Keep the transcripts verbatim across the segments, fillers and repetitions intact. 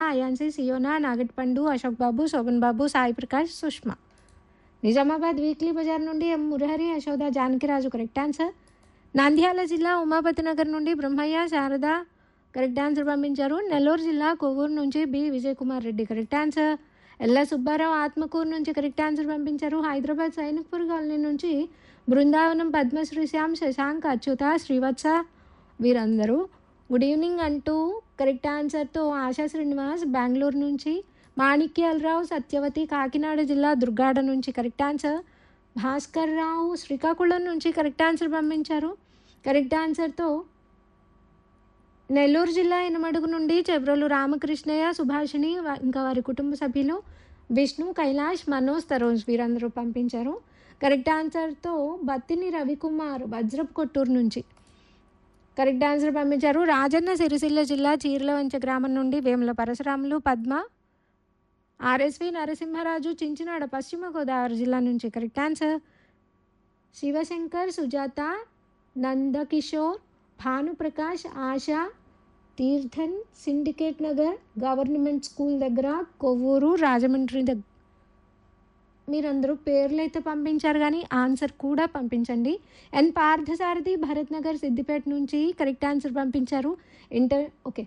అయాన్సి, సియోనా, నాగట్ పండు, అశోక్ బాబు, శోభన్ బాబు, సాయి ప్రకాష్, సుష్మా. నిజామాబాద్ వీక్లీ బజార్ నుండి ఎం Murahari, Yashoda, Janakiraju correct answer. Nandyal జిల్లా ఉమాపతి నగర్ నుండి బ్రహ్మయ్య, శారద కరెక్ట్ ఆన్సర్ పంపించారు. నెల్లూరు జిల్లా కొవ్వూరు నుంచి B Vijay Kumar Reddy correct answer. ఎల్ల సుబ్బారావు ఆత్మకూరు నుంచి కరెక్ట్ ఆన్సర్ పంపించారు. హైదరాబాద్ సైనిక్పూర్ కాలనీ నుంచి బృందావనం పద్మశ్రీ శ్యామ్, శశాంక్, అచ్యుత, శ్రీవత్స వీరందరూ గుడ్ ఈవినింగ్ అంటూ కరెక్ట్ ఆన్సర్తో ఆశా శ్రీనివాస్ బెంగళూరు నుంచి, మాణిక్యాలరావు, సత్యవతి కాకినాడ జిల్లా దుర్గాడ నుంచి కరెక్ట్ ఆన్సర్. భాస్కర్ రావు శ్రీకాకుళం నుంచి కరెక్ట్ ఆన్సర్ పంపించారు. కరెక్ట్ ఆన్సర్తో నెల్లూరు జిల్లా ఎనమడుగు నుండి చెబ్రోలు రామకృష్ణయ్య, సుభాషిణి ఇంకా వారి కుటుంబ సభ్యులు, విష్ణు, కైలాష్, మనోజ్, తరోజ్ వీరందరూ పంపించారు. కరెక్ట్ ఆన్సర్తో బత్తిని రవికుమార్ వజ్రపు కొట్టూరు నుంచి కరెక్ట్ ఆన్సర్ పంపించారు. రాజన్న సిరిసిల్ల జిల్లా చీర్లవంచ గ్రామం నుండి వేముల పరశురాములు, పద్మ, ఆర్ఎస్వి నరసింహరాజు చించినాడ పశ్చిమ గోదావరి జిల్లా నుంచి correct answer. Shivshankar, Sujatha, Nandakishore, Bhanuprakash, ASHA, Theerthan, syndicate Nagar government school దగ్గర కొవ్వూరు, రాజమండ్రి దగ్గర. మీరందరూ పేర్లు అయితే పంపించారు కానీ ఆన్సర్ కూడా పంపించండి. ఎన్ పార్థసారథి భరత్ నగర్ సిద్దిపేట నుంచి కరెక్ట్ ఆన్సర్ పంపించారు. ఇంటర్ ఓకే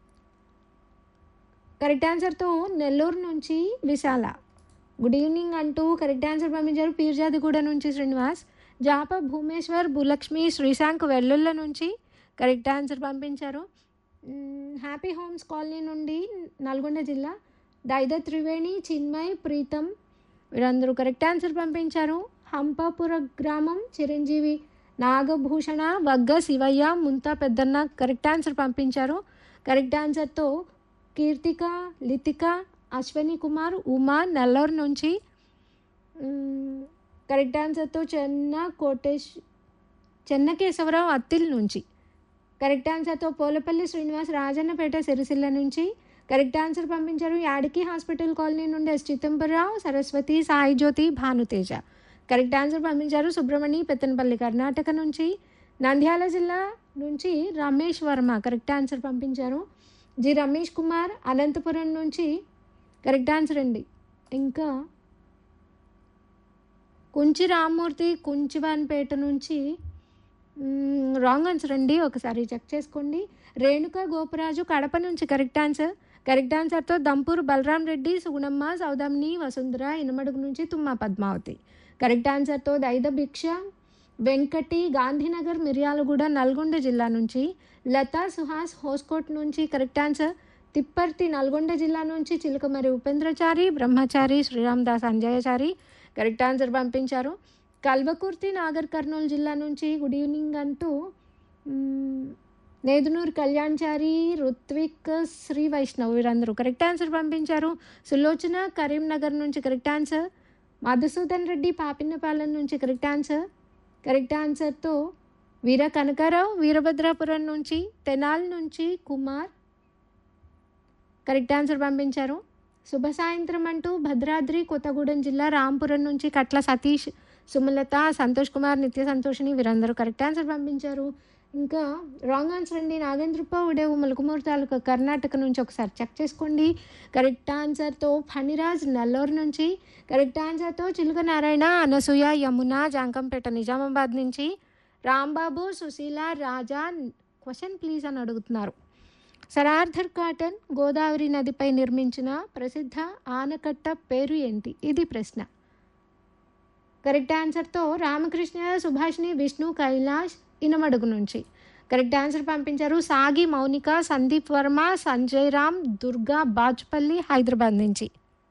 కరెక్ట్ ఆన్సర్తో నెల్లూరు నుంచి విశాల గుడ్ ఈవినింగ్ అంటూ కరెక్ట్ ఆన్సర్ పంపించారు. పీర్జాదిగూడ నుంచి శ్రీనివాస్, జాప భూమేశ్వర్, భూలక్ష్మి, శ్రీశాంక్ వెల్లుల్ల నుంచి కరెక్ట్ ఆన్సర్ పంపించారు. హ్యాపీ హోమ్స్ కాలనీ నుండి నల్గొండ జిల్లా దైద త్రివేణి, చిన్మయ్, ప్రీతం వీరందరూ కరెక్ట్ ఆన్సర్ పంపించారు. హంపాపుర గ్రామం చిరంజీవి, నాగభూషణ, వగ్గ శివయ్య, ముంతా పెద్దన్న కరెక్ట్ ఆన్సర్ పంపించారు. కరెక్ట్ ఆన్సర్తో కీర్తిక, లితిక, అశ్వని కుమార్, ఉమా నెల్లూరు నుంచి కరెక్ట్ ఆన్సర్తో చెన్న కోటేష్ చెన్నకేశవరావు అత్తిల్ నుంచి కరెక్ట్ ఆన్సర్తో పోలపల్లి శ్రీనివాస్ రాజన్నపేట సిరిసిల్ల నుంచి కరెక్ట్ ఆన్సర్ పంపించారు. యాడికి హాస్పిటల్ కాలనీ నుండి ఎస్ చిదంబరరావు, సరస్వతి, సాయి జ్యోతి, భానుతేజ కరెక్ట్ ఆన్సర్ పంపించారు. సుబ్రహ్మణి పెత్తనపల్లి కర్ణాటక నుంచి, నంద్యాల జిల్లా నుంచి రమేష్ వర్మ కరెక్ట్ ఆన్సర్ పంపించారు. జి రమేష్ కుమార్ అనంతపురం నుంచి కరెక్ట్ ఆన్సర్ అండి. ఇంకా కుంచి రామ్మూర్తి కుంచివాన్పేట నుంచి రాంగ్ ఆన్సర్ అండి, ఒకసారి చెక్ చేసుకోండి. రేణుక గోపరాజు కడప నుంచి కరెక్ట్ ఆన్సర్. కరెక్ట్ ఆన్సర్తో దంపూర్ బలరాం రెడ్డి, సుగుణమ్మ, సౌదామిని, వసుంధర ఇనమడుగు నుంచి తుమ్మ పద్మావతి కరెక్ట్ ఆన్సర్తో దైద భిక్ష వెంకటి, గాంధీనగర్ మిర్యాలగూడ నల్గొండ జిల్లా నుంచి, లతా సుహాస్ హోస్కోట్ నుంచి కరెక్ట్ ఆన్సర్. తిప్పర్తి నల్గొండ జిల్లా నుంచి చిలకమరి ఉపేంద్రచారి, బ్రహ్మచారి, శ్రీరామదాస్ అంజయచారి కరెక్ట్ ఆన్సర్ పంపించారు. కల్వకుర్తి నాగర్ కర్నూలు జిల్లా నుంచి గుడ్ ఈవినింగ్ అంటూ నేదునూరు కళ్యాణ్చారి, రుత్విక్, శ్రీ వైష్ణవ్ వీరందరూ కరెక్ట్ ఆన్సర్ పంపించారు. సులోచన కరీంనగర్ నుంచి కరెక్ట్ ఆన్సర్. మధుసూదన్ రెడ్డి పాపిన్నపాలెం నుంచి కరెక్ట్ ఆన్సర్. కరెక్ట్ ఆన్సర్తో వీర కనకారావు వీరభద్రాపురం నుంచి, తెనాల్ నుంచి కుమార్ కరెక్ట్ ఆన్సర్ పంపించారు. శుభ సాయంత్రం అంటూ భద్రాద్రి కొత్తగూడెం జిల్లా రాంపురం నుంచి కట్ల సతీష్, సుమలత, సంతోష్ కుమార్, నిత్య సంతోషిని వీరందరూ కరెక్ట్ ఆన్సర్ పంపించారు. ఇంకా రాంగ్ ఆన్సర్ అండి. నాగేంద్రప్ప ఉడేవు ములుకుమూరు తాలూకా కర్ణాటక నుంచి ఒకసారి చెక్ చేసుకోండి. కరెక్ట్ ఆన్సర్తో ఫణిరాజ్ నెల్లూరు నుంచి, కరెక్ట్ ఆన్సర్తో చిలుక నారాయణ, అనసూయ, యమున జాంకంపేట నిజామాబాద్ నుంచి, రాంబాబు, సుశీల, రాజా క్వశ్చన్ ప్లీజ్ అని అడుగుతున్నారు. సర్ ఆర్థర్ కాటన్ గోదావరి నదిపై నిర్మించిన ప్రసిద్ధ ఆనకట్ట పేరు ఏంటి? ఇది ప్రశ్న. కరెక్ట్ ఆన్సర్తో రామకృష్ణ, సుభాష్ని, విష్ణు, కైలాష్ ఇనమడుగు నుంచి కరెక్ట్ ఆన్సర్ పంపించారు. సాగి, మౌనిక, సందీప్ వర్మ, సంజయ్ రామ్, దుర్గా బాజ్పల్లి హైదరాబాద్ నుంచి.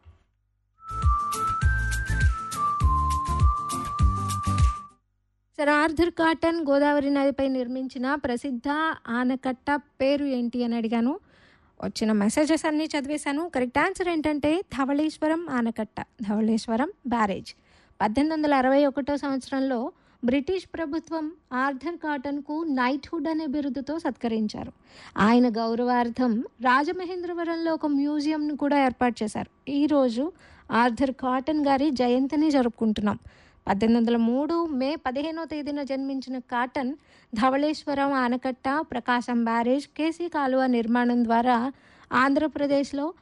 సర్ ఆర్థర్ కాటన్ గోదావరి నదిపై నిర్మించిన ప్రసిద్ధ ఆనకట్ట పేరు ఏంటి అని అడిగాను. వచ్చిన మెసేజెస్ అన్నీ చదివేశాను. కరెక్ట్ ఆన్సర్ ఏంటంటే ధవళేశ్వరం ఆనకట్ట, ధవళేశ్వరం బ్యారేజ్. పద్దెనిమిది వందల అరవై ఒకటో సంవత్సరంలో బ్రిటిష్ ప్రభుత్వం ఆర్థర్ కాటన్కు నైట్హుడ్ అనే బిరుదుతో సత్కరించారు. ఆయన గౌరవార్థం రాజమహేంద్రవరంలో ఒక మ్యూజియంను కూడా ఏర్పాటు చేశారు. ఈరోజు ఆర్థర్ కాటన్ గారి జయంతిని జరుపుకుంటున్నాం. పద్దెనిమిది వందల మూడు మే పదిహేనో తేదీన జన్మించిన కాటన్ ధవళేశ్వరం ఆనకట్ట, ప్రకాశం బ్యారేజ్, కేసీ కాలువ నిర్మాణం ద్వారా ఆంధ్రప్రదేశ్లో